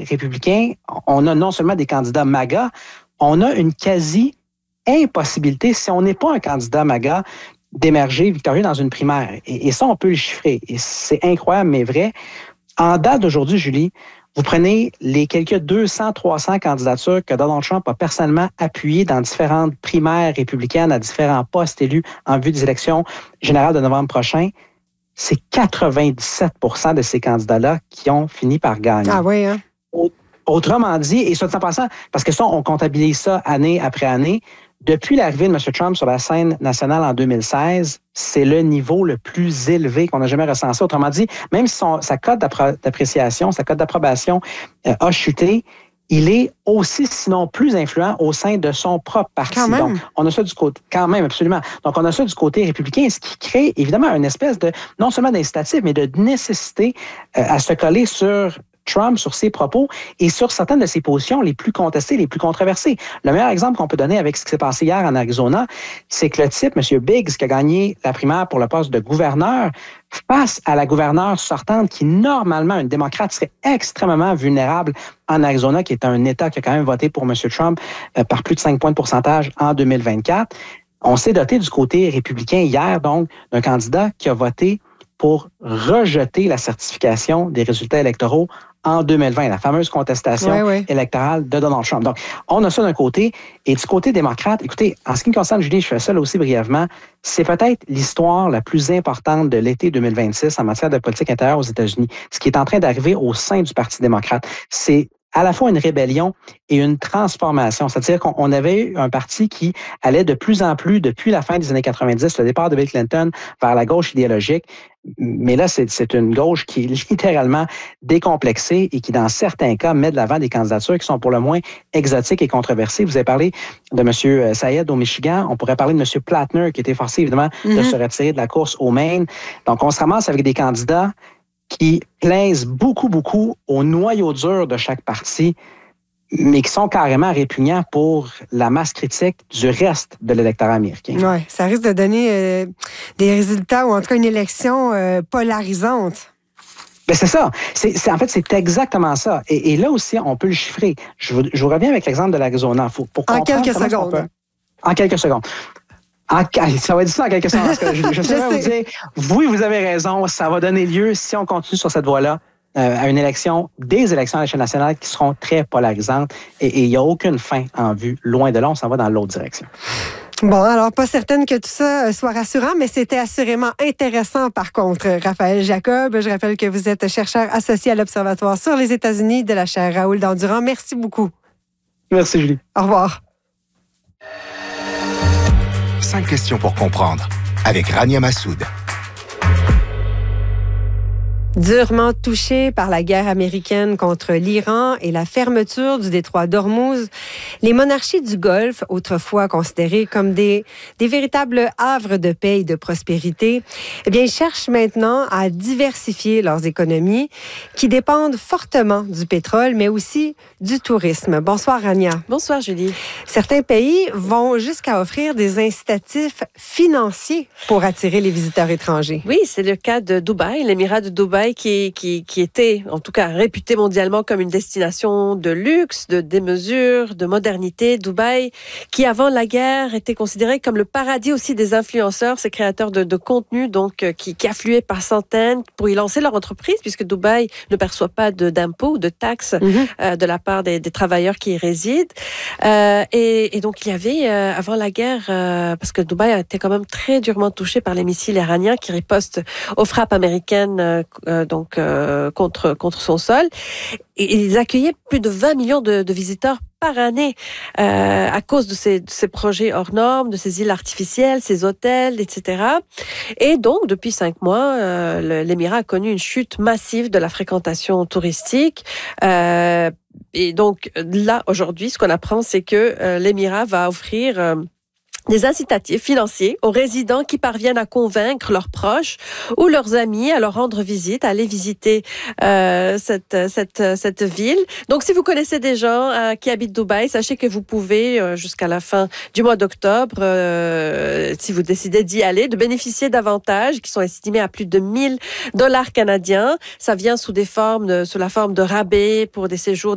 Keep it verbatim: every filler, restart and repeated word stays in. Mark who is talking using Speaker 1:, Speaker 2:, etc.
Speaker 1: républicain, on a non seulement des candidats MAGA, on a une quasi-impossibilité, si on n'est pas un candidat MAGA, d'émerger victorieux dans une primaire. Et, et ça, on peut le chiffrer. Et c'est incroyable, mais vrai. En date d'aujourd'hui, Julie, vous prenez les quelques deux cents, trois cents candidatures que Donald Trump a personnellement appuyées dans différentes primaires républicaines à différents postes élus en vue des élections générales de novembre prochain. C'est quatre-vingt-dix-sept pour cent de ces candidats-là qui ont fini par gagner.
Speaker 2: Ah oui, hein?
Speaker 1: Autrement dit, et soit dit en passant, parce que ça, on comptabilise ça année après année, depuis l'arrivée de M. Trump sur la scène nationale en deux mille seize, c'est le niveau le plus élevé qu'on a jamais recensé. Autrement dit, même si son, sa cote d'appréciation, sa cote d'approbation euh, a chuté, il est aussi, sinon plus influent au sein de son propre parti.
Speaker 2: Quand même.
Speaker 1: Donc, on a ça du côté, quand même, absolument. Donc, on a ça du côté républicain, ce qui crée évidemment une espèce de, non seulement d'incitatif, mais de nécessité euh, à se coller sur Trump, sur ses propos et sur certaines de ses positions les plus contestées, les plus controversées. Le meilleur exemple qu'on peut donner avec ce qui s'est passé hier en Arizona, c'est que le type, M. Biggs, qui a gagné la primaire pour le poste de gouverneur, face à la gouverneure sortante qui, normalement, une démocrate, serait extrêmement vulnérable en Arizona, qui est un État qui a quand même voté pour M. Trump euh, par plus de cinq points de pourcentage en deux mille vingt-quatre. On s'est doté du côté républicain hier, donc, d'un candidat qui a voté pour rejeter la certification des résultats électoraux en deux mille vingt, la fameuse contestation
Speaker 2: oui, oui.
Speaker 1: électorale de Donald Trump. Donc, on a ça d'un côté. Et du côté démocrate, écoutez, en ce qui me concerne, Julie, je fais ça là aussi brièvement, c'est peut-être l'histoire la plus importante de l'été deux mille vingt-six en matière de politique intérieure aux États-Unis. Ce qui est en train d'arriver au sein du Parti démocrate, c'est à la fois une rébellion et une transformation. C'est-à-dire qu'on avait eu un parti qui allait de plus en plus, depuis la fin des années quatre-vingt-dix, le départ de Bill Clinton, vers la gauche idéologique. Mais là, c'est, c'est une gauche qui est littéralement décomplexée et qui, dans certains cas, met de l'avant des candidatures qui sont pour le moins exotiques et controversées. Vous avez parlé de M. Syed au Michigan. On pourrait parler de M. Plattner, qui a été forcé, évidemment, mm-hmm. de se retirer de la course au Maine. Donc, on se ramasse avec des candidats qui plaisent beaucoup, beaucoup au noyau dur de chaque parti, mais qui sont carrément répugnants pour la masse critique du reste de l'électorat américain.
Speaker 2: Oui, ça risque de donner euh, des résultats, ou en tout cas une élection euh, polarisante.
Speaker 1: Ben c'est ça. C'est, c'est, en fait, c'est exactement ça. Et, et là aussi, on peut le chiffrer. Je vous, je vous reviens avec l'exemple de l'Arizona. Faut, pour
Speaker 2: en quelques secondes.
Speaker 1: Peut, en quelques secondes. En, ça va être ça en quelque sorte. Parce que je, je, je sais vous dire, oui, vous avez raison, ça va donner lieu, si on continue sur cette voie-là, euh, à une élection, des élections à l'échelle nationale qui seront très polarisantes et il n'y a aucune fin en vue. Loin de là, on s'en va dans l'autre direction.
Speaker 2: Bon, alors pas certaine que tout ça soit rassurant, mais c'était assurément intéressant par contre. Raphaël Jacob, je rappelle que vous êtes chercheur associé à l'Observatoire sur les États-Unis de la chaire Raoul Dandurand. Merci beaucoup.
Speaker 1: Merci, Julie.
Speaker 2: Au revoir.
Speaker 3: Cinq questions pour comprendre avec Rania Massoud.
Speaker 2: Durement touchés par la guerre américaine contre l'Iran et la fermeture du détroit d'Ormuz, les monarchies du Golfe, autrefois considérées comme des, des véritables havres de paix et de prospérité, eh bien, ils cherchent maintenant à diversifier leurs économies qui dépendent fortement du pétrole, mais aussi du tourisme. Bonsoir, Rania.
Speaker 4: Bonsoir, Julie.
Speaker 2: Certains pays vont jusqu'à offrir des incitatifs financiers pour attirer les visiteurs étrangers.
Speaker 4: Oui, c'est le cas de Dubaï, l'Émirat de Dubaï, Qui, qui, qui était, en tout cas, réputé mondialement comme une destination de luxe, de démesure, de modernité. Dubaï, qui avant la guerre était considéré comme le paradis aussi des influenceurs, ces créateurs de, de contenu, donc qui, qui affluaient par centaines pour y lancer leur entreprise, puisque Dubaï ne perçoit pas de, d'impôts ou de taxes mm-hmm. euh, de la part des, des travailleurs qui y résident. Euh, et, et donc, il y avait, euh, avant la guerre, euh, parce que Dubaï a été quand même très durement touché par les missiles iraniens qui ripostent aux frappes américaines euh, donc euh, contre contre son sol, et ils accueillaient plus de vingt millions de, de visiteurs par année euh, à cause de ces, de ces projets hors normes, de ces îles artificielles, ces hôtels, et cetera. Et donc depuis cinq mois, euh, l'Émirat a connu une chute massive de la fréquentation touristique. Euh, et donc là aujourd'hui, ce qu'on apprend, c'est que euh, l'Émirat va offrir euh, des incitatifs financiers aux résidents qui parviennent à convaincre leurs proches ou leurs amis à leur rendre visite, à aller visiter euh, cette cette cette ville. Donc, si vous connaissez des gens euh, qui habitent Dubaï, sachez que vous pouvez euh, jusqu'à la fin du mois d'octobre, euh, si vous décidez d'y aller, de bénéficier d'avantages qui sont estimés à plus de mille dollars canadiens. Ça vient sous des formes, de, sous la forme de rabais pour des séjours